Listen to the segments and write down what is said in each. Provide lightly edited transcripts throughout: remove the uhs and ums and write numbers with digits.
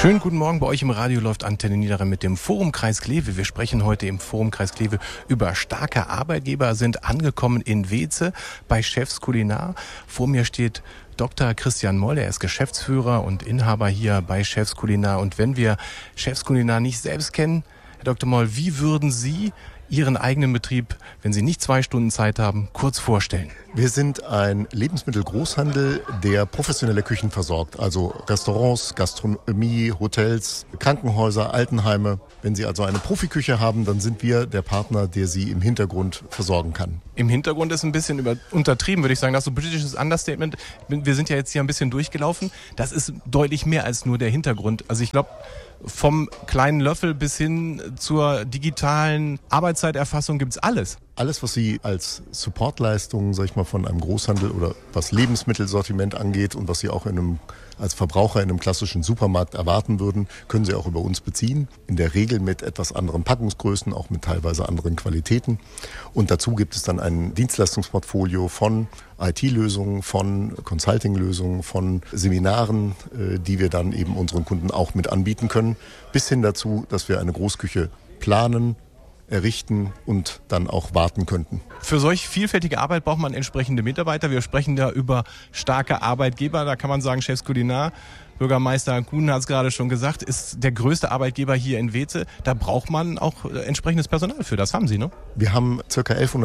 Schönen guten Morgen, bei euch im Radio läuft Antenne Niederrhein mit dem Forumkreis Kleve. Wir sprechen heute im Forumkreis Kleve über starke Arbeitgeber, sind angekommen in Weeze bei Chefs Culinar. Vor mir steht Dr. Christian Moll, er ist Geschäftsführer und Inhaber hier bei Chefs Culinar. Und wenn wir Chefs Culinar nicht selbst kennen, Herr Dr. Moll, wie würden Sie Ihren eigenen Betrieb, wenn Sie nicht 2 Stunden Zeit haben, kurz vorstellen? Wir sind ein Lebensmittelgroßhandel, der professionelle Küchen versorgt. Also Restaurants, Gastronomie, Hotels, Krankenhäuser, Altenheime. Wenn Sie also eine Profiküche haben, dann sind wir der Partner, der Sie im Hintergrund versorgen kann. Im Hintergrund ist ein bisschen untertrieben, würde ich sagen. Das ist so ein britisches Understatement. Wir sind ja jetzt hier ein bisschen durchgelaufen. Das ist deutlich mehr als nur der Hintergrund. Also ich glaube, vom kleinen Löffel bis hin zur digitalen Arbeitszeiterfassung gibt's alles. Alles, was Sie als Supportleistung, sag ich mal, von einem Großhandel oder was Lebensmittelsortiment angeht und was Sie auch als Verbraucher in einem klassischen Supermarkt erwarten würden, können Sie auch über uns beziehen. In der Regel mit etwas anderen Packungsgrößen, auch mit teilweise anderen Qualitäten. Und dazu gibt es dann ein Dienstleistungsportfolio von IT-Lösungen, von Consulting-Lösungen, von Seminaren, die wir dann eben unseren Kunden auch mit anbieten können, bis hin dazu, dass wir eine Großküche planen, errichten und dann auch warten könnten. Für solch vielfältige Arbeit braucht man entsprechende Mitarbeiter. Wir sprechen da über starke Arbeitgeber. Da kann man sagen, Chefs Culinar, Bürgermeister Kuhn hat es gerade schon gesagt, ist der größte Arbeitgeber hier in Weeze. Da braucht man auch entsprechendes Personal für. Das haben Sie, ne? Wir haben ca.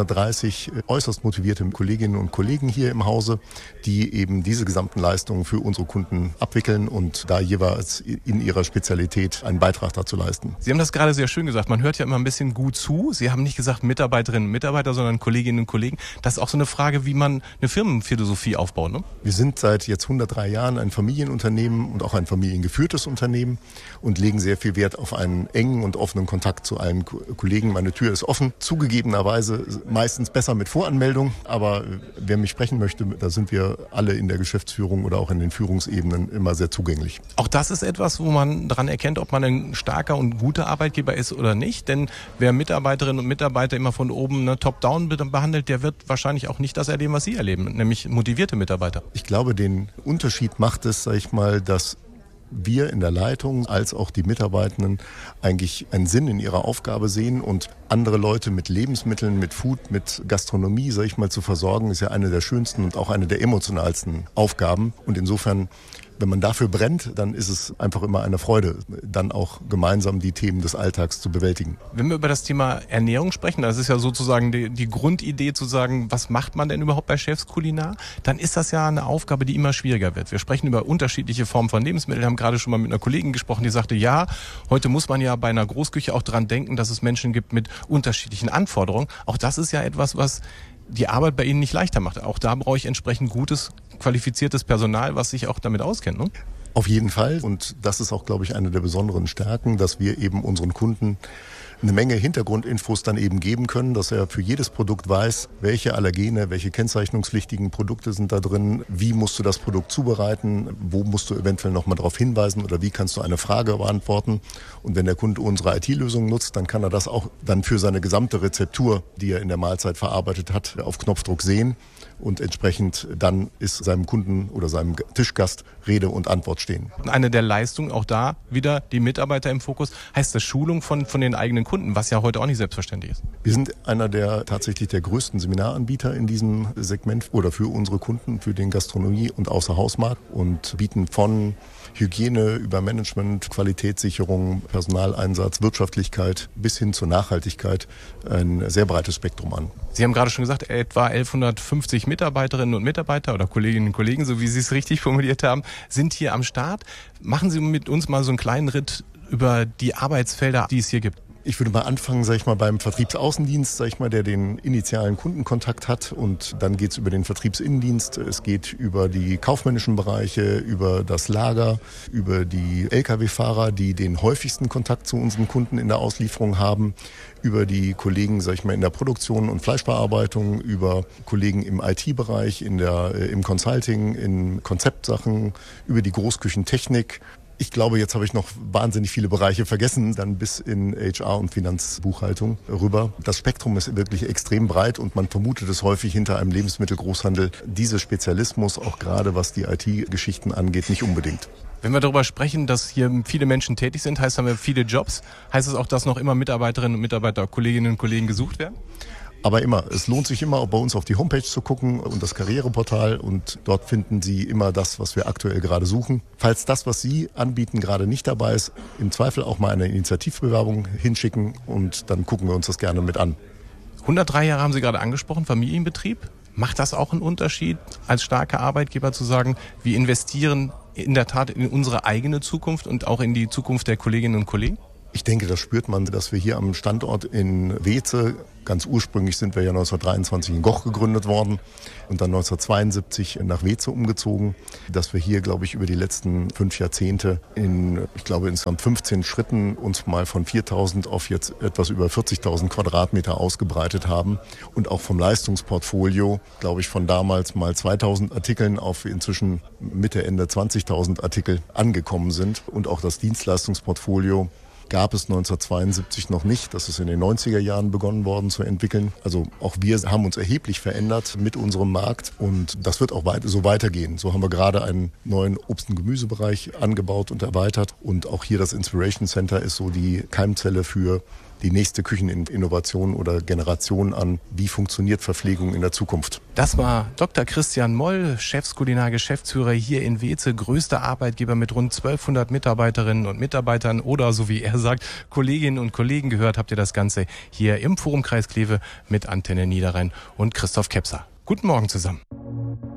1130 äußerst motivierte Kolleginnen und Kollegen hier im Hause, die eben diese gesamten Leistungen für unsere Kunden abwickeln und da jeweils in ihrer Spezialität einen Beitrag dazu leisten. Sie haben das gerade sehr schön gesagt. Man hört ja immer ein bisschen gut zu. Sie haben nicht gesagt Mitarbeiterinnen und Mitarbeiter, sondern Kolleginnen und Kollegen. Das ist auch so eine Frage, wie man eine Firmenphilosophie aufbaut, ne? Wir sind seit jetzt 103 Jahren ein Familienunternehmen und auch ein familiengeführtes Unternehmen und legen sehr viel Wert auf einen engen und offenen Kontakt zu allen Kollegen. Meine Tür ist offen. Zugegebenerweise meistens besser mit Voranmeldung, aber wer mich sprechen möchte, da sind wir alle in der Geschäftsführung oder auch in den Führungsebenen immer sehr zugänglich. Auch das ist etwas, wo man daran erkennt, ob man ein starker und guter Arbeitgeber ist oder nicht. Denn wer Mitarbeiterinnen und Mitarbeiter immer von oben top-down behandelt, der wird wahrscheinlich auch nicht das erleben, was Sie erleben, nämlich motivierte Mitarbeiter. Ich glaube, den Unterschied macht es, sag ich mal, dass wir in der Leitung als auch die Mitarbeitenden eigentlich einen Sinn in ihrer Aufgabe sehen und andere Leute mit Lebensmitteln, mit Food, mit Gastronomie, sag ich mal, zu versorgen, ist ja eine der schönsten und auch eine der emotionalsten Aufgaben. Und insofern, wenn man dafür brennt, dann ist es einfach immer eine Freude, dann auch gemeinsam die Themen des Alltags zu bewältigen. Wenn wir über das Thema Ernährung sprechen, das ist ja sozusagen die Grundidee zu sagen, was macht man denn überhaupt bei Chefs Culinar, dann ist das ja eine Aufgabe, die immer schwieriger wird. Wir sprechen über unterschiedliche Formen von Lebensmitteln, haben gerade schon mal mit einer Kollegin gesprochen, die sagte, ja, heute muss man ja bei einer Großküche auch dran denken, dass es Menschen gibt mit unterschiedlichen Anforderungen. Auch das ist ja etwas, was die Arbeit bei Ihnen nicht leichter macht. Auch da brauche ich entsprechend gutes, qualifiziertes Personal, was sich auch damit auskennt, ne? Auf jeden Fall. Und das ist auch, glaube ich, eine der besonderen Stärken, dass wir eben unseren Kunden eine Menge Hintergrundinfos dann eben geben können, dass er für jedes Produkt weiß, welche Allergene, welche kennzeichnungspflichtigen Produkte sind da drin, wie musst du das Produkt zubereiten, wo musst du eventuell nochmal darauf hinweisen oder wie kannst du eine Frage beantworten. Und wenn der Kunde unsere IT-Lösung nutzt, dann kann er das auch dann für seine gesamte Rezeptur, die er in der Mahlzeit verarbeitet hat, auf Knopfdruck sehen. Und entsprechend dann ist seinem Kunden oder seinem Tischgast Rede und Antwort stehen. Eine der Leistungen, auch da wieder die Mitarbeiter im Fokus, heißt das Schulung von den eigenen Kunden, was ja heute auch nicht selbstverständlich ist. Wir sind einer der tatsächlich der größten Seminaranbieter in diesem Segment oder für unsere Kunden, für den Gastronomie- und Außerhausmarkt und bieten von Hygiene über Management, Qualitätssicherung, Personaleinsatz, Wirtschaftlichkeit bis hin zur Nachhaltigkeit ein sehr breites Spektrum an. Sie haben gerade schon gesagt, etwa 1150 Mitarbeiterinnen und Mitarbeiter oder Kolleginnen und Kollegen, so wie Sie es richtig formuliert haben, sind hier am Start. Machen Sie mit uns mal so einen kleinen Ritt über die Arbeitsfelder, die es hier gibt. Ich würde mal anfangen, sag ich mal, beim Vertriebsaußendienst, sag ich mal, der den initialen Kundenkontakt hat, und dann geht's über den Vertriebsinnendienst. Es geht über die kaufmännischen Bereiche, über das Lager, über die Lkw-Fahrer, die den häufigsten Kontakt zu unseren Kunden in der Auslieferung haben, über die Kollegen, sag ich mal, in der Produktion und Fleischbearbeitung, über Kollegen im IT-Bereich, im Consulting, in Konzeptsachen, über die Großküchentechnik. Ich glaube, jetzt habe ich noch wahnsinnig viele Bereiche vergessen, dann bis in HR und Finanzbuchhaltung rüber. Das Spektrum ist wirklich extrem breit und man vermutet es häufig hinter einem Lebensmittelgroßhandel. Dieser Spezialismus, auch gerade was die IT-Geschichten angeht, nicht unbedingt. Wenn wir darüber sprechen, dass hier viele Menschen tätig sind, heißt, haben wir viele Jobs. Heißt es auch, dass noch immer Mitarbeiterinnen und Mitarbeiter, Kolleginnen und Kollegen gesucht werden? Aber immer, es lohnt sich immer, auch bei uns auf die Homepage zu gucken und das Karriereportal, und dort finden Sie immer das, was wir aktuell gerade suchen. Falls das, was Sie anbieten, gerade nicht dabei ist, im Zweifel auch mal eine Initiativbewerbung hinschicken und dann gucken wir uns das gerne mit an. 103 Jahre haben Sie gerade angesprochen, Familienbetrieb. Macht das auch einen Unterschied, als starker Arbeitgeber zu sagen, wir investieren in der Tat in unsere eigene Zukunft und auch in die Zukunft der Kolleginnen und Kollegen? Ich denke, das spürt man, dass wir hier am Standort in Weeze, ganz ursprünglich sind wir ja 1923 in Goch gegründet worden und dann 1972 nach Weeze umgezogen, dass wir hier, glaube ich, über die letzten 5 Jahrzehnte ich glaube, insgesamt 15 Schritten uns mal von 4.000 auf jetzt etwas über 40.000 Quadratmeter ausgebreitet haben und auch vom Leistungsportfolio, glaube ich, von damals mal 2.000 Artikeln auf inzwischen Mitte, Ende 20.000 Artikel angekommen sind und auch das Dienstleistungsportfolio gab es 1972 noch nicht. Das ist in den 90er Jahren begonnen worden zu entwickeln. Also auch wir haben uns erheblich verändert mit unserem Markt und das wird auch so weitergehen. So haben wir gerade einen neuen Obst- und Gemüsebereich angebaut und erweitert und auch hier das Inspiration Center ist so die Keimzelle für die nächste Kücheninnovation oder Generation an, wie funktioniert Verpflegung in der Zukunft. Das war Dr. Christian Moll, Chefskulinar-Geschäftsführer hier in Weeze, größter Arbeitgeber mit rund 1200 Mitarbeiterinnen und Mitarbeitern oder, so wie er sagt, Kolleginnen und Kollegen. Gehört habt ihr das Ganze hier im Forumkreis Kleve mit Antenne Niederrhein und Christoph Kepser. Guten Morgen zusammen.